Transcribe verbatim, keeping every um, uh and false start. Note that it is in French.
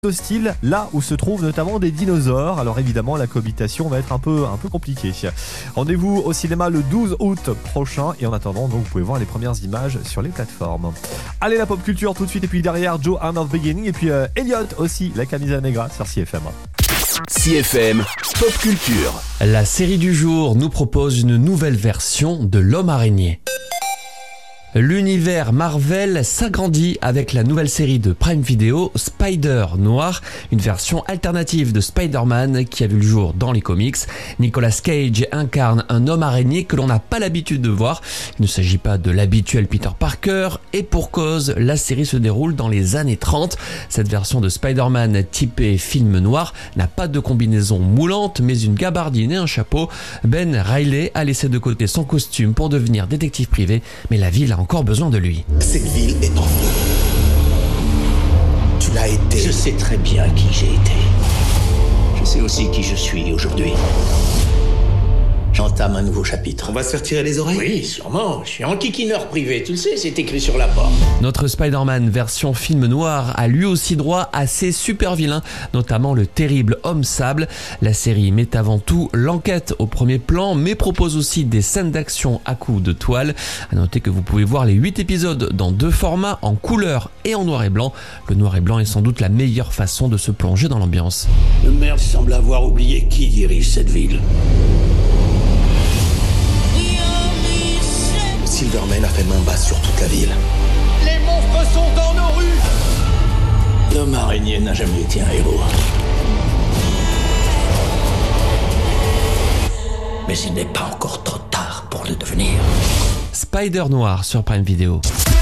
hostile, là où se trouvent notamment des dinosaures. Alors évidemment, la cohabitation va être un peu, un peu compliquée. Rendez-vous au cinéma le douze août prochain. Et en attendant, donc, vous pouvez voir les premières images sur les plateformes. Allez, la pop culture tout de suite. Et puis derrière, Joe Arm of Beginning. Et puis euh, Elliot aussi, la camisa negra sur C F M. C F M Pop Culture. La série du jour nous propose une nouvelle version de l'homme araignée. L'univers Marvel s'agrandit avec la nouvelle série de Prime Video Spider Noir, une version alternative de Spider-Man qui a vu le jour dans les comics. Nicolas Cage incarne un homme araignée que l'on n'a pas l'habitude de voir. Il ne s'agit pas de l'habituel Peter Parker et pour cause, la série se déroule dans les années trente. Cette version de Spider-Man typée film noir n'a pas de combinaison moulante mais une gabardine et un chapeau. Ben Reilly a laissé de côté son costume pour devenir détective privé, mais la ville a encore besoin de lui. Cette ville est en feu. Tu l'as été. Je sais très bien qui j'ai été. Je sais aussi qui je suis aujourd'hui. J'entame un nouveau chapitre. On va se faire tirer les oreilles? Oui, sûrement. Je suis enquiquineur privé, tu le sais, c'est écrit sur la porte. Notre Spider-Man version film noir a lui aussi droit à ses super vilains, notamment le terrible Homme Sable. La série met avant tout l'enquête au premier plan, mais propose aussi des scènes d'action à coups de toile. À noter que vous pouvez voir les huit épisodes dans deux formats, en couleur et en noir et blanc. Le noir et blanc est sans doute la meilleure façon de se plonger dans l'ambiance. Le maire semble avoir oublié qui dirige cette ville. Silverman a fait main basse sur toute la ville. Les monstres sont dans nos rues. L'homme araignée n'a jamais été un héros. Mais il n'est pas encore trop tard pour le devenir. Spider Noir sur Prime Video.